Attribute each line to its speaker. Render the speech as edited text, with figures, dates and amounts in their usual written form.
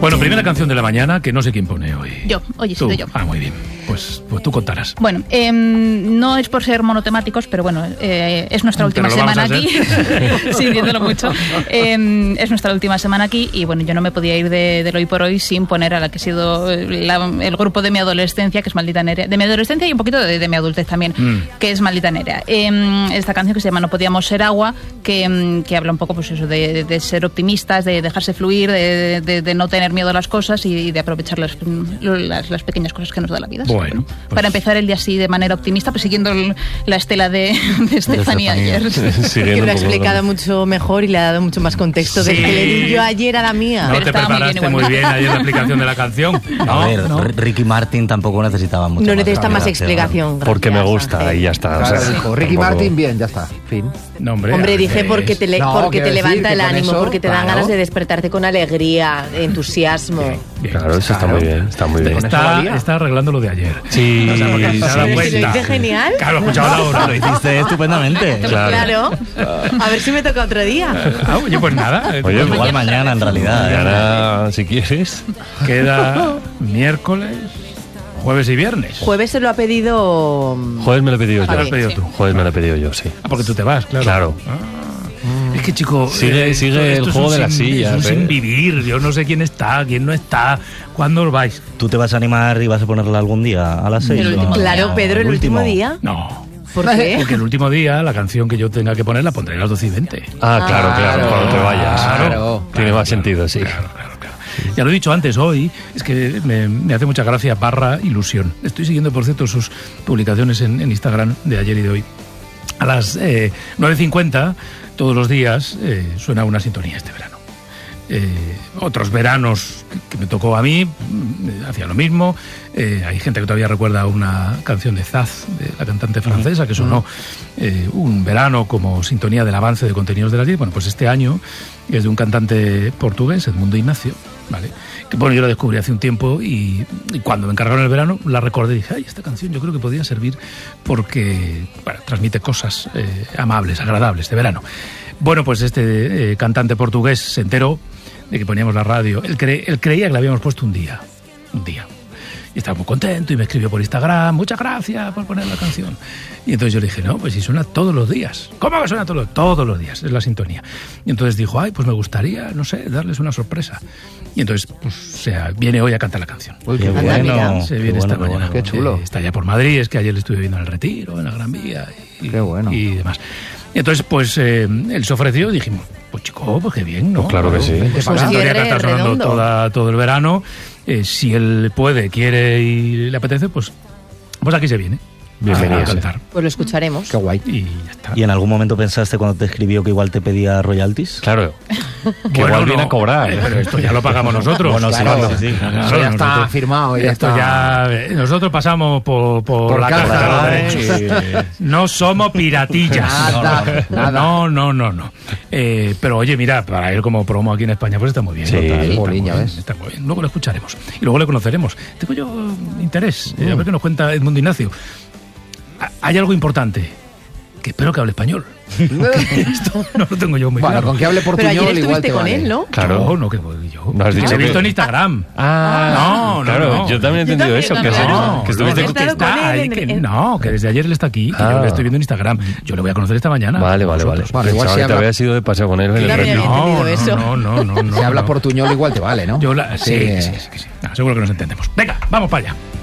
Speaker 1: Bueno, primera canción de la mañana, que no sé quién pone hoy.
Speaker 2: Hoy he sido yo.
Speaker 1: Ah, muy bien. Pues tú contarás.
Speaker 2: Bueno, no es por ser monotemáticos, pero bueno, es nuestra última semana aquí. Sí, viéndolo mucho. Es nuestra última semana aquí y bueno, yo no me podía ir del hoy por hoy sin poner a la que ha sido el grupo de mi adolescencia, que es Maldita Nerea. De mi adolescencia y un poquito de mi adultez también, que es Maldita Nerea. Esta canción que se llama No podíamos ser agua, que habla un poco pues eso de ser optimistas, de dejarse fluir, de no tener miedo a las cosas y de aprovechar las pequeñas cosas que nos da la vida.
Speaker 1: Bueno, pues
Speaker 2: para empezar el día así de manera optimista, pues siguiendo la estela de Estefanía ayer.
Speaker 3: Que lo ha explicado mucho mejor y le ha dado mucho más contexto del que le di yo ayer a la mía.
Speaker 1: No te preparaste muy bien ayer la explicación de la canción.
Speaker 4: A ver, Ricky Martin tampoco necesitaba mucho.
Speaker 3: No necesita más explicación.
Speaker 5: Porque me gusta y ya está.
Speaker 6: Claro, o sea, dijo, Ricky Martin, bien, ya está. Fin.
Speaker 1: No, hombre,
Speaker 3: dije porque te levanta el ánimo,
Speaker 6: eso,
Speaker 3: porque te dan ganas de despertarte con alegría, entusiasmo.
Speaker 1: Bien.
Speaker 5: Claro, eso está muy bien. Está muy bien.
Speaker 1: Está arreglando lo de ayer.
Speaker 5: Sí,
Speaker 1: o sea, porque se ha dado
Speaker 3: ¿Lo
Speaker 1: cuenta.
Speaker 3: hice genial?
Speaker 1: Claro, escuchaba la hora.
Speaker 4: Lo hiciste estupendamente.
Speaker 3: Claro. A ver si me toca otro día.
Speaker 1: Oye, pues nada.
Speaker 5: Oye,
Speaker 4: igual mañana en realidad.
Speaker 5: Mañana, si quieres.
Speaker 1: Queda miércoles, jueves y viernes.
Speaker 3: Jueves se lo ha pedido...
Speaker 5: Jueves me lo he pedido yo.
Speaker 1: ¿Lo has pedido tú?
Speaker 5: Jueves me lo he pedido yo, sí.
Speaker 1: Ah, porque tú te vas, claro.
Speaker 5: Claro.
Speaker 1: Es que, chico,
Speaker 5: Sigue el juego de las sillas.
Speaker 1: Es un sin vivir. Yo no sé quién está, quién no está. ¿Cuándo os vais?
Speaker 4: ¿Tú te vas a animar y vas a ponerla algún día a las 6?
Speaker 3: Claro, Pedro, el último día.
Speaker 1: No.
Speaker 3: ¿Por qué?
Speaker 1: Porque el último día, la canción que yo tenga que poner, la pondré a las 12:20.
Speaker 5: Ah, claro, cuando te vayas.
Speaker 6: Claro.
Speaker 5: Tiene más sentido, sí.
Speaker 1: Claro. Ya lo he dicho antes, hoy es que me hace mucha gracia / ilusión. Estoy siguiendo, por cierto, sus publicaciones en Instagram de ayer y de hoy. A las 9:50, todos los días, suena una sintonía este verano. Otros veranos que me tocó a mí hacía lo mismo. Hay gente que todavía recuerda una canción de Zaz, de la cantante francesa, que sonó un verano como sintonía del avance de contenidos de las 10. Bueno, pues este año es de un cantante portugués, Edmundo Ignacio, ¿vale? Que bueno, yo la descubrí hace un tiempo y cuando me encargaron el verano la recordé y dije, esta canción yo creo que podría servir porque transmite cosas amables, agradables de verano. Bueno, pues este cantante portugués se enteró de que poníamos la radio. Él creía que la habíamos puesto un día. Y estaba muy contento y me escribió por Instagram, muchas gracias por poner la canción. Y entonces yo le dije, no, pues si suena todos los días. ¿Cómo que suena todos los días? Es la sintonía. Y entonces dijo, pues me gustaría, no sé, darles una sorpresa. Y entonces, pues, viene hoy a cantar la canción.
Speaker 6: Uy,
Speaker 4: qué bueno.
Speaker 1: Se viene esta mañana.
Speaker 6: Qué chulo.
Speaker 1: Está allá por Madrid, es que ayer le estuve viendo en el Retiro, en la Gran Vía
Speaker 6: Qué bueno.
Speaker 1: y demás. Y entonces, pues, él se ofreció y dijimos, pues chico, pues qué bien, ¿no?
Speaker 5: Pues claro que sí.
Speaker 1: Pues
Speaker 3: Pues
Speaker 1: sintonía que está
Speaker 3: cierre
Speaker 1: sonando
Speaker 3: redondo.
Speaker 1: todo el verano. Si él puede, quiere y le apetece, pues aquí se viene.
Speaker 5: Bienvenido.
Speaker 1: A cantar.
Speaker 3: Pues lo escucharemos.
Speaker 6: Qué guay.
Speaker 1: Y ya está.
Speaker 4: ¿Y en algún momento pensaste cuando te escribió que igual te pedía royalties?
Speaker 5: Claro. Que igual viene a cobrar.
Speaker 1: Pero esto ya lo pagamos nosotros.
Speaker 4: Bueno,
Speaker 6: Claro.
Speaker 4: sí.
Speaker 6: Eso ya está
Speaker 1: nosotros-
Speaker 6: firmado. Ya
Speaker 1: Esto
Speaker 6: está.
Speaker 1: ya nosotros pasamos por la
Speaker 6: caja,
Speaker 1: caja de
Speaker 6: ¿eh?
Speaker 1: derechos. No somos piratillas.
Speaker 6: Nada.
Speaker 1: No. Pero oye, mira, para él como promo aquí en España, pues está muy bien.
Speaker 5: Sí.
Speaker 1: Está
Speaker 6: Jolín,
Speaker 1: muy
Speaker 6: ya
Speaker 1: bien,
Speaker 6: ves.
Speaker 1: está muy bien. Luego lo escucharemos y luego le conoceremos. Tengo yo interés. A ver qué nos cuenta Edmundo Ignacio. Hay algo importante, que espero que hable español. Esto no lo tengo yo muy
Speaker 6: Bueno,
Speaker 1: claro.
Speaker 6: con que hable
Speaker 3: Pero
Speaker 6: portuñol
Speaker 3: ayer
Speaker 6: igual
Speaker 3: estuviste
Speaker 6: te
Speaker 3: con
Speaker 6: vale.
Speaker 3: él, ¿no?
Speaker 5: Claro.
Speaker 1: No, que voy yo.
Speaker 5: No has dicho
Speaker 1: Lo he
Speaker 5: que-
Speaker 1: visto en Instagram.
Speaker 5: Ah,
Speaker 1: No,
Speaker 5: claro. Yo también he entendido eso. Que estuviste
Speaker 3: He estado con él
Speaker 1: que desde ayer él está aquí, que yo le estoy viendo en Instagram. Yo le voy a conocer esta mañana.
Speaker 5: Vale.
Speaker 1: Vosotros.
Speaker 6: Bueno, igual
Speaker 5: Pensaba
Speaker 6: si
Speaker 5: que te
Speaker 6: habla-
Speaker 5: habías ido de paseo con él en el
Speaker 3: también
Speaker 5: retiro.
Speaker 3: había entendido eso.
Speaker 1: No.
Speaker 6: Si habla portuñol igual te vale, ¿no?
Speaker 1: Sí. Sí. Seguro que nos entendemos. Venga, vamos para allá.